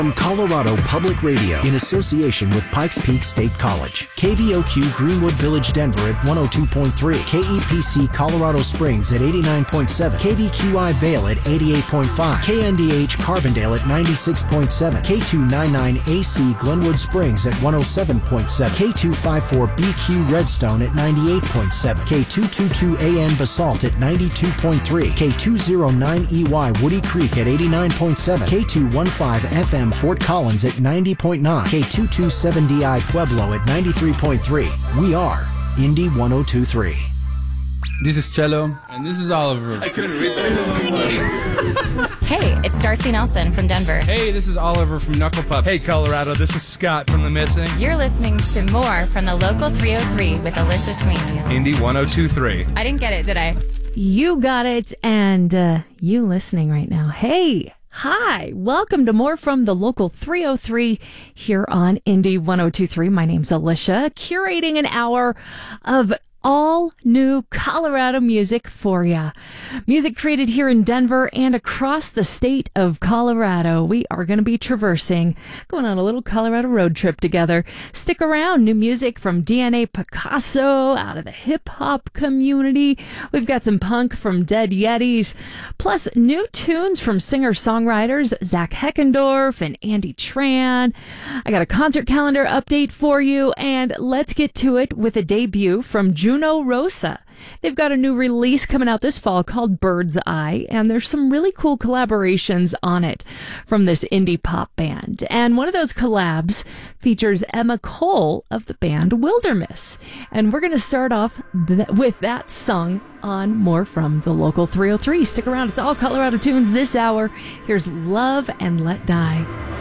From Colorado Public Radio in association with Pikes Peak State College. KVOQ Greenwood Village, Denver at 102.3. KEPC Colorado Springs at 89.7. KVQI Vail at 88.5. KNDH Carbondale at 96.7. K299AC Glenwood Springs at 107.7. K254BQ Redstone at 98.7. K222AN Basalt at 92.3. K209EY Woody Creek at 89.7. K215 FM Fort Collins at 90.9. K227DI Pueblo at 93.3. We are Indy 102.3. This is Cello. And this is Oliver. I couldn't read that. Hey, it's Darcy Nelson from Denver. Hey, this is Oliver from Knuckle Pups. Hey, Colorado, this is Scott from The Missing. You're listening to more from the Local 303 with Alicia Sweeney. Indy 102.3. I didn't get it, did I? You got it, and you listening right now. Hey, hi, welcome to more from the Local 303 here on Indy 102.3. My name's Alicia, curating an hour of all new Colorado music for ya. Music created here in Denver and across the state of Colorado. We are going to be traversing, going on a little Colorado road trip together. Stick around. New music from DNA Picasso out of the hip-hop community. We've got some punk from Dead Yetis, plus new tunes from singer-songwriters Zach Heckendorf and Andy Tran. I got a concert calendar update for you, and let's get to it with a debut from Juno Rosa. They've got a new release coming out this fall called Bird's Eye, and there's some really cool collaborations on it from this indie pop band. And one of those collabs features Emma Cole of the band Wilderness. And we're going to start off with that song on more from the Local 303. Stick around. It's all Colorado tunes this hour. Here's Love and Let Die.